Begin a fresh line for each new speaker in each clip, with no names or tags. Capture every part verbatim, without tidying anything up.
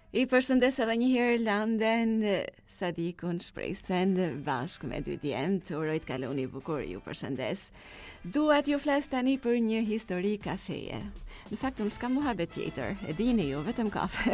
I përshëndes edhe një herë Landen, Sadikun, shprejsen, bashkë me dy djemë, të uroj të kaloni bukur, ju përshëndes. Duat ju flas tani për një histori kafeje. Në fakt, unë s'kam muhabet tjetër, e dini ju, vetëm kafe.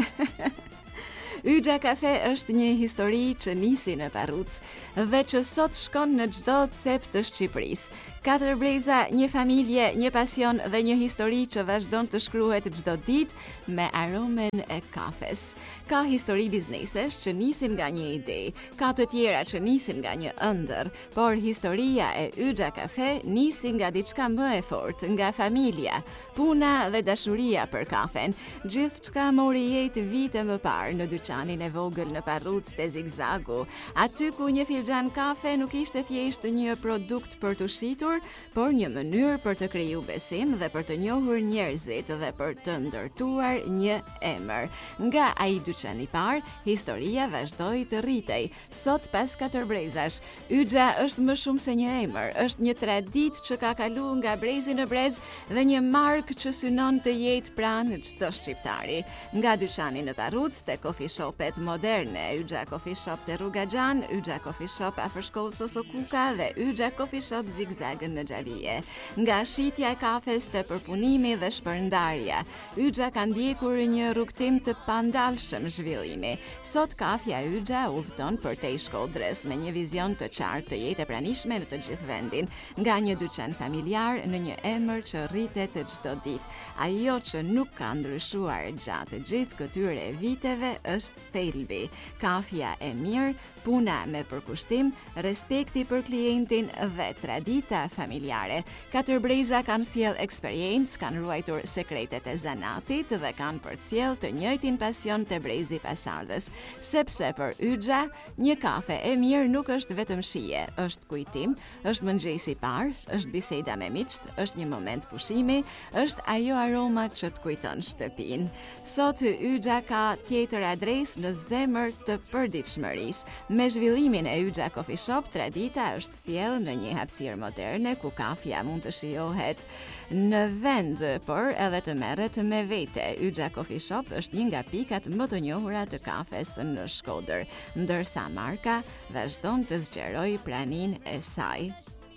Yxha Kafe është një histori që nisi në Parruc dhe që sot shkon në çdo cep të Shqipërisë. Katër breza, një familje, një pasion dhe një histori që vazhdon të shkruhet çdo ditë me aromen e kafes. Ka histori biznesesh që nisin nga një ide, ka të tjera që nisin nga një ëndër, por historia e Yxha Kafe nisi nga diçka më e fortë, nga familja, puna dhe dashuria për kafen. Gjithçka mori jetë vite më parë në dyqanin e vogël në Parruc te Zigzagu, aty ku një filxhan kafe nuk ishte thjesht një produkt për të shitur, por një mënyrë për të kriju besim dhe për të njohur njerëzit dhe për të ndërtuar një emër. Nga ai dyqan i parë, historia vazhdoi të rritej. Sot pas katër brezash, Yxha është më shumë se një emër, është një traditë që ka kaluar nga brezi në brez dhe një markë që synon të jetë pranë çdo shqiptari. Nga dyqani në Parruc te coffee shopet moderne, Yxha Coffee Shop te Rruga Xhan, Yxha Coffee Shop afër shkollës Osokuka dhe Yxha Coffee Shop Zigzag në Xhavije. Nga shitja e kafes të përpunimi dhe shpërndarja, Yxha ka ndjekur një rrugtim të pandalshëm zhvillimi. Sot kafja Yxha udhton përtej Shkodrës me një vizion të qartë të jetë e pranishme në të gjithë vendin, nga një dyqan familjar në një emër që rritet çdo ditë. Ajo që nuk ka ndryshuar gjatë gjithë këtyre viteve është thelbi. Kafja e mirë, puna me përkushtim, respekti për klientin dhe tradita familjare. Katër breza kanë sjell eksperiencë, kanë ruajtur sekretet e zanatit dhe kanë përcjell të njëjtin pasion të brezi pasardhës. Sepse për Yxha, një kafe e mirë nuk është vetëm shije, është kujtim, është mëngjesi i parë, është biseda me miqt, është një moment pushimi, është ajo aroma që të kujton shtëpinë. Sot Yxha ka tjetër adresë në zemër të përditshmërisë. Me zhvillimin e Yxha Coffee Shop, tradita është sjell në një hapësirë moderne ku kafja mund të shijohet në vend, por edhe të merret me vete. Yxha Coffee Shop është një nga pikat më të njohura të kafes në Shkodër, ndërsa marka vazhdon të zgjerojë praninë e saj.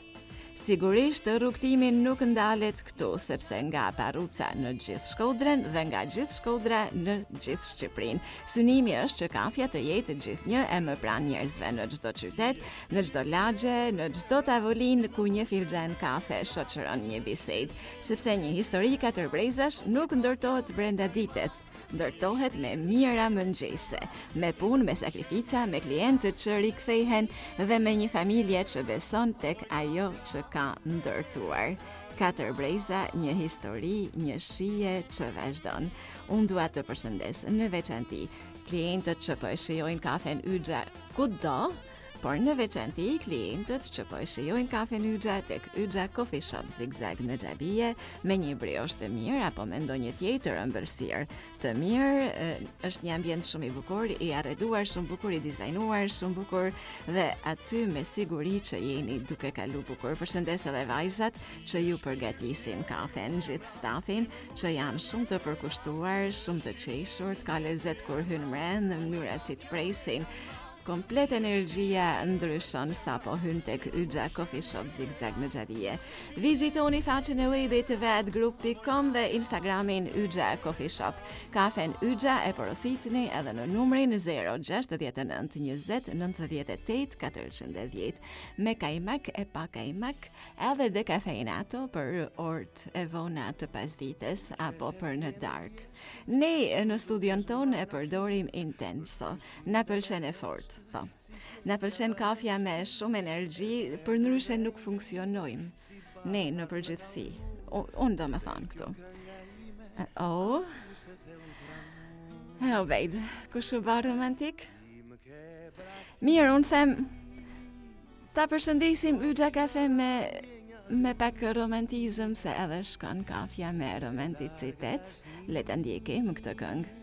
Sigurisht, rrugtimi nuk ndalet këtu, sepse nga Parruca në gjithë Shkodrën dhe nga gjithë Shkodra në gjithë Shqipërinë. Synimi është që kafja të jetë gjithnjë e më pranë njerëzve në çdo qytet, në çdo lagje, në çdo tavolinë ku një filxhan kafe shoqëron një bisedë, sepse një histori katër brezash nuk ndërtohet brenda ditet, ndërtohet me mira mëngjese, me punë, me sakrifica, me klientët që rikthehen dhe me një familje që beson tek ajo që ka ndërtuar. Katër breza, një histori, një shije që vazhdon. Unë dua të përshëndes në veçanti klientët që po e shijojnë kafen Yxha kudo, por në veçanti klientët që po e shijojnë kafen Yxha tek Yxha Coffee Shop Zigzag në Xhavije me një briosh të mirë apo me ndonjë tjetër ëmbëlsirë të mirë, është një ambient shumë i bukur, i arreduar, shumë bukur, i dizajnuar, shumë bukur dhe aty me siguri që jeni duke kalu bukur. Përshëndes edhe vajzat që ju përgatisin kafen, gjithë stafin që janë shumë të përkushtuar, shumë të qeshur, të ka lezet kur hyn mren, në mënyra si të presin. Komplet energjia ndryshon sa po hyn tek Yxha Coffee Shop Zigzag në Xhavije. Vizitoni faqen e webit vetgroup dot com dhe Instagramin Yxha Coffee Shop. Kafen Yxha e porositni edhe në numrin zero gjasht nënt njëzet nëntëdhjetë e tetë katërqind e dhjetë me kajmak e pa kajmak edhe dekafeinato për orët e vona të pasdites apo për në dark. Ne në studion ton e përdorim Intenso. Na pëlqen e fort, po. Na pëlqen kafja me shumë energji, përndryshe nuk funksionojmë. Ne në përgjithësi. Unë do me thonë këtu. Oh. E obejt, kush u bë romantik? Mirë, unë them ta përshëndesim Yxha Kafe me me pak romantizëm, se edhe shkon kafja me romanticitet. Le ta ndjekim këtë këngë.